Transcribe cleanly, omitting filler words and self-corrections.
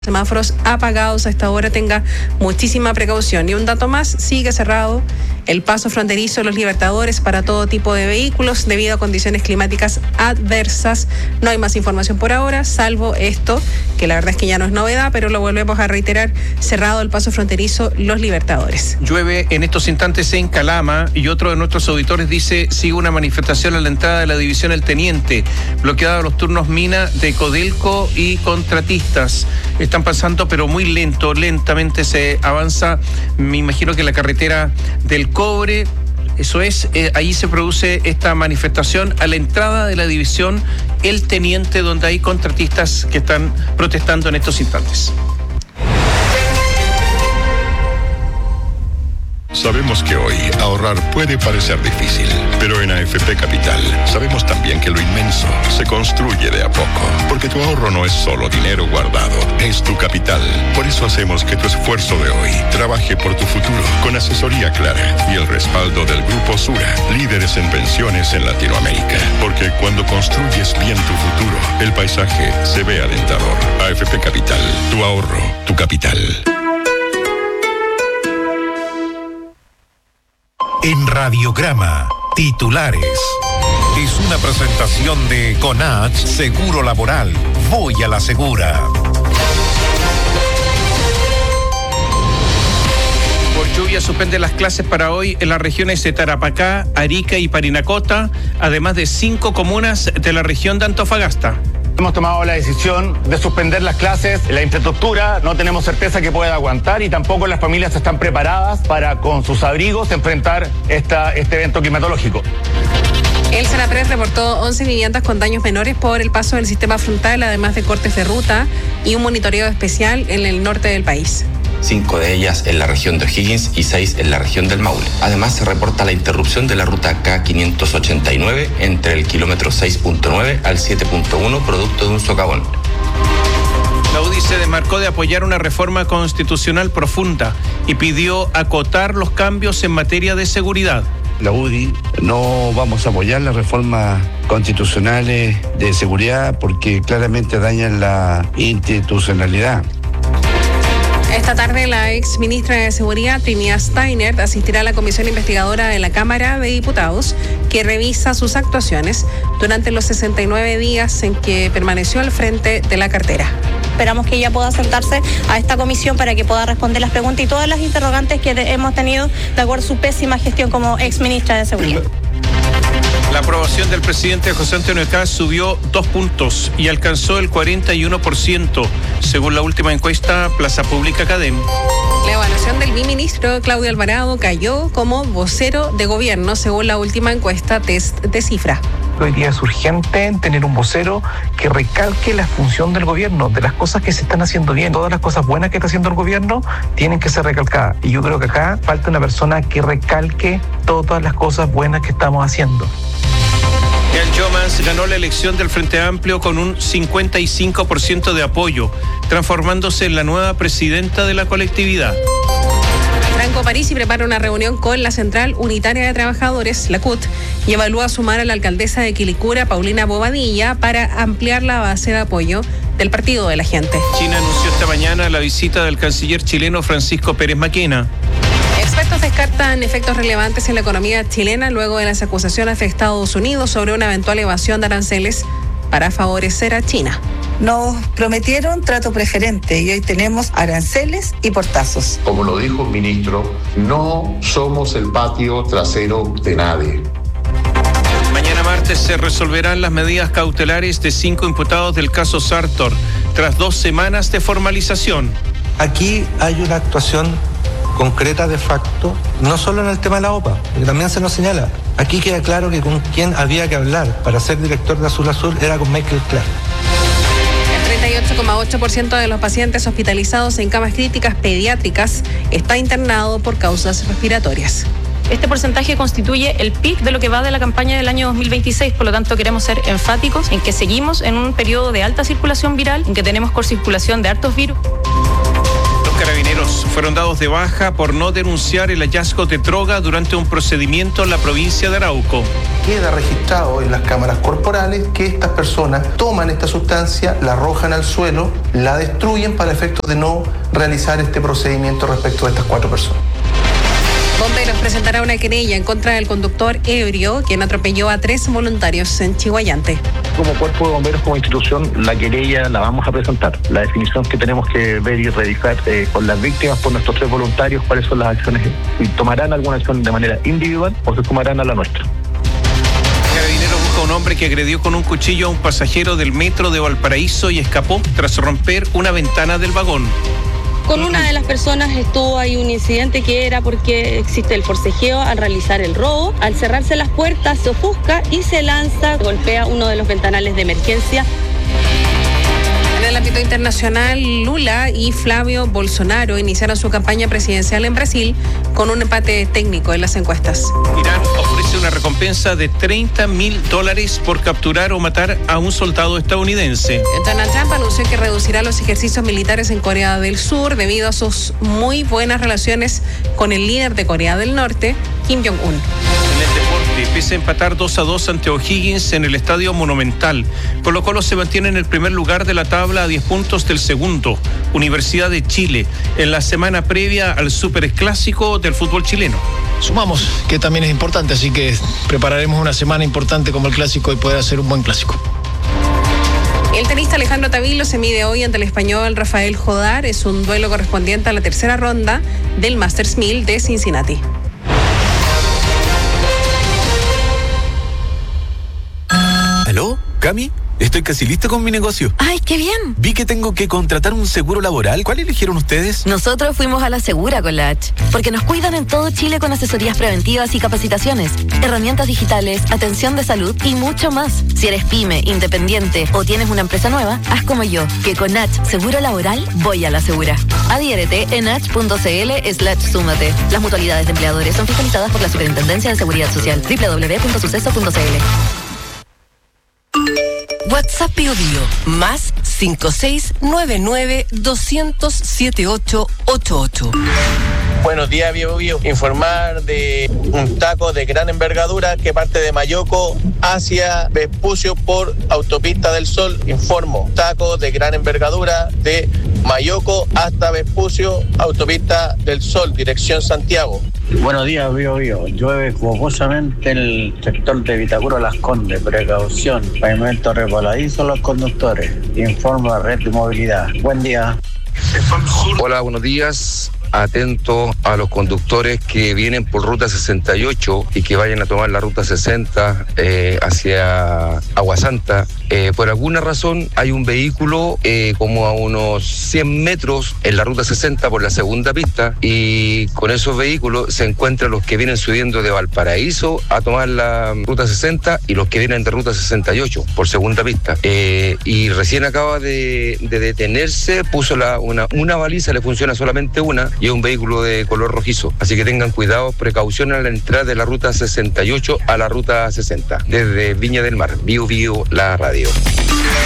Semáforos apagados a esta hora, tenga muchísima precaución. Y un dato más, sigue cerrado el paso fronterizo Los Libertadores para todo tipo de vehículos debido a condiciones climáticas adversas. No hay más información por ahora, salvo esto, que la verdad es que ya no es novedad, pero lo volvemos a reiterar, cerrado el paso fronterizo Los Libertadores. Llueve en estos instantes en Calama y otro de nuestros auditores dice, sigue una manifestación a la entrada de la división El Teniente, bloqueados los turnos Mina de Codelco y contratistas. Están pasando pero muy lentamente se avanza, me imagino que la carretera del Cobre, eso es, ahí se produce esta manifestación a la entrada de la división El Teniente, donde hay contratistas que están protestando en estos instantes. Sabemos que hoy ahorrar puede parecer difícil, pero en AFP Capital sabemos también que lo inmenso se construye de a poco, porque tu ahorro no es solo dinero guardado, es tu capital. Por eso hacemos que tu esfuerzo de hoy trabaje por tu futuro, con asesoría clara y el respaldo del Grupo Sura, líderes en pensiones en Latinoamérica. Porque cuando construyes bien tu futuro, el paisaje se ve alentador. AFP Capital, tu ahorro, tu capital. En Radiograma, titulares. Es una presentación de Conach Seguro Laboral. Voy a la segura. Por lluvia suspende las clases para hoy en las regiones de Tarapacá, Arica y Parinacota, además de 5 comunas de la región de Antofagasta. Hemos tomado la decisión de suspender las clases. La infraestructura no tenemos certeza que pueda aguantar y tampoco las familias están preparadas para, con sus abrigos, enfrentar este evento climatológico. El SENAPRED reportó 11 viviendas con daños menores por el paso del sistema frontal, además de cortes de ruta y un monitoreo especial en el norte del país. 5 de ellas en la región de O'Higgins y 6 en la región del Maule. Además, se reporta la interrupción de la ruta K589 entre el kilómetro 6.9 al 7.1, producto de un socavón. La UDI se desmarcó de apoyar una reforma constitucional profunda y pidió acotar los cambios en materia de seguridad. La UDI no vamos a apoyar las reformas constitucionales de seguridad porque claramente dañan la institucionalidad. Esta tarde la ex ministra de Seguridad, Trinidad Steiner, asistirá a la comisión investigadora de la Cámara de Diputados que revisa sus actuaciones durante los 69 días en que permaneció al frente de la cartera. Esperamos que ella pueda sentarse a esta comisión para que pueda responder las preguntas y todas las interrogantes que hemos tenido de acuerdo a su pésima gestión como ex ministra de Seguridad. La aprobación del presidente José Antonio Kast subió 2 puntos y alcanzó el 41%, según la última encuesta Plaza Pública Cadem. La evaluación del biministro Claudio Alvarado cayó como vocero de gobierno, según la última encuesta Test de Cifra. Hoy día es urgente tener un vocero que recalque la función del gobierno, de las cosas que se están haciendo bien. Todas las cosas buenas que está haciendo el gobierno tienen que ser recalcadas. Y yo creo que acá falta una persona que recalque todas las cosas buenas que estamos haciendo. Keall Jomans ganó la elección del Frente Amplio con un 55% de apoyo, transformándose en la nueva presidenta de la colectividad. Franco Parisi prepara una reunión con la Central Unitaria de Trabajadores, la CUT, y evalúa sumar a la alcaldesa de Quilicura, Paulina Bobadilla, para ampliar la base de apoyo del Partido de la Gente. China anunció esta mañana la visita del canciller chileno Francisco Pérez Maquena. Expertos descartan efectos relevantes en la economía chilena luego de las acusaciones de Estados Unidos sobre una eventual evasión de aranceles para favorecer a China. Nos prometieron trato preferente y hoy tenemos aranceles y portazos. Como lo dijo el ministro, no somos el patio trasero de nadie. Mañana martes se resolverán las medidas cautelares de 5 imputados del caso Sartor, tras 2 semanas de formalización. Aquí hay una actuación concreta de facto, no solo en el tema de la OPA, que también se nos señala. Aquí queda claro que con quien había que hablar para ser director de Azul Azul era con Michael Clark. El 38,8% de los pacientes hospitalizados en camas críticas pediátricas está internado por causas respiratorias. Este porcentaje constituye el pic de lo que va de la campaña del año 2026, por lo tanto queremos ser enfáticos en que seguimos en un periodo de alta circulación viral, en que tenemos circulación de hartos virus. Los carabineros Carabineros fueron dados de baja por no denunciar el hallazgo de droga durante un procedimiento en la provincia de Arauco. Queda registrado en las cámaras corporales que estas personas toman esta sustancia, la arrojan al suelo, la destruyen para efectos de no realizar este procedimiento respecto de estas 4 personas. Bomberos presentará una querella en contra del conductor ebrio, quien atropelló a 3 voluntarios en Chihuayante. Como cuerpo de bomberos, como institución, la querella la vamos a presentar. La definición que tenemos que ver y revisar con las víctimas, por nuestros 3 voluntarios, cuáles son las acciones, si tomarán alguna acción de manera individual o se sumarán a la nuestra. Carabineros busca a un hombre que agredió con un cuchillo a un pasajero del metro de Valparaíso y escapó tras romper una ventana del vagón. Con una de las personas estuvo ahí un incidente que era porque existe el forcejeo al realizar el robo. Al cerrarse las puertas se ofusca y se lanza, golpea uno de los ventanales de emergencia. En el ámbito internacional, Lula y Flavio Bolsonaro iniciaron su campaña presidencial en Brasil con un empate técnico en las encuestas. Irán ofrece una recompensa de $30.000 por capturar o matar a un soldado estadounidense. Donald Trump anunció que reducirá los ejercicios militares en Corea del Sur debido a sus muy buenas relaciones con el líder de Corea del Norte, Kim Jong-un. En el deporte, pese a empatar 2-2 ante O'Higgins en el Estadio Monumental, Colo-Colo se mantiene en el primer lugar de la tabla a 10 puntos del segundo, Universidad de Chile, en la semana previa al superclásico del fútbol chileno. Sumamos, que también es importante, así que prepararemos una semana importante como el clásico y poder hacer un buen clásico. El tenista Alejandro Tavilo se mide hoy ante el español Rafael Jodar. Es un duelo correspondiente a la tercera ronda del Masters 1000 de Cincinnati. ¿Aló? ¿Cami? Estoy casi listo con mi negocio. ¡Ay, qué bien! Vi que tengo que contratar un seguro laboral. ¿Cuál eligieron ustedes? Nosotros fuimos a La Segura con la H, porque nos cuidan en todo Chile con asesorías preventivas y capacitaciones, herramientas digitales, atención de salud y mucho más. Si eres pyme, independiente o tienes una empresa nueva, haz como yo, que con H Seguro Laboral voy a La Segura. Adhiérete en h.cl/súmate. Las mutualidades de empleadores son fiscalizadas por la Superintendencia de Seguridad Social. www.suceso.cl. WhatsApp Bio Bio, más 5699-200-7888. Buenos días, Bio Bio. Informar de un taco de gran envergadura que parte de Mayoco hacia Vespucio por Autopista del Sol. Informo, taco de gran envergadura de Mayoco hasta Vespucio, Autopista del Sol, dirección Santiago. Buenos días, Bio Bio. Llueve jugosamente en el sector de Vitacura Las Condes. Precaución, pavimento resbaladizo los conductores. Informa Red de Movilidad. Buen día. Hola, buenos días. Atento a los conductores que vienen por ruta 68 y que vayan a tomar la ruta 60 hacia Aguasanta. Por alguna razón hay un vehículo como a unos 100 metros en la ruta 60 por la segunda pista, y con esos vehículos se encuentran los que vienen subiendo de Valparaíso a tomar la ruta 60 y los que vienen de ruta 68 por segunda pista. Y recién acaba de detenerse, puso una baliza, le funciona solamente una, y es un vehículo de color rojizo. Así que tengan cuidado, precaución a la entrada de la ruta 68 a la ruta 60, desde Viña del Mar. Bio Bio, la radio.